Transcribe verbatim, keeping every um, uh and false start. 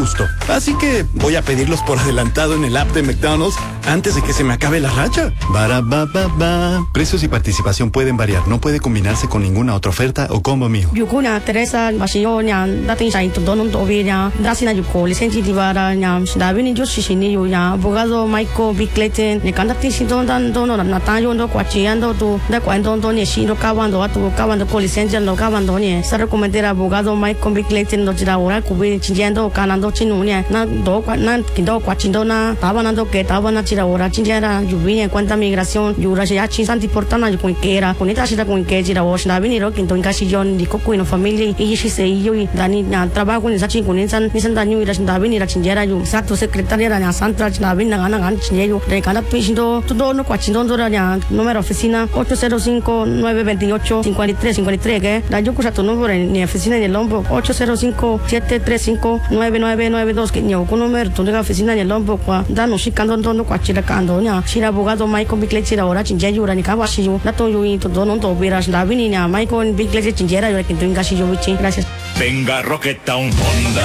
justo. Así que voy a pedirlos por adelantado en el app de McDonald's antes de que se me acabe la racha. Barabababa. Precios y participación pueden variar. No puede combinarse con ninguna otra oferta o combo mío. Yukunya Teresa Masionya, dating sa ito donon to obenya, dasina yuko, lisensi divara nyam, dabi ni Joshi shini yuya, abogado Michael B. Clayton, ne kandati sinton dan dono na tayo ndo kwachiando tu, da kwando ndo ne shino kawando atu kawando ko lisensi ndo kawando ne, sa recomendera abogado Michael B. Clayton ndo jira ora kubi chinjando kanando chinu ne, na do na kindo kwachindo na, tabanando que tabana jira ora chinjara yubi en cuenta migración, yura ya chinsanti portana yukun kera, kunita shira kun ke jira wash dabi ni ro kinto inkashi yon di koku ino familia y shi se yo dani na trabajo ni sachi kun insan nisan dani ira dabi ni ra chinjara yu sakto secretaria na santra dabi na gana gan chinjero de kana pishindo todo no kwachindo ndo ra número oficina ocho cero cinco nueve dos ocho cinco tres cinco tres que da yo kusa tu número ni oficina ni el lombo ocho cero cinco siete tres cinco nueve nueve nueve dos que ni o número tu de oficina ni el lombo kwa da no shikando ndo kwachira kando nya shira abogado Michael Biclet shira ora chinjero ra ni kawashi yo da to yo to dono to viras dabi ni Michael Biclet chinjera yo que tu ingashi yo wichi gracias. Venga Rocket Town Honda.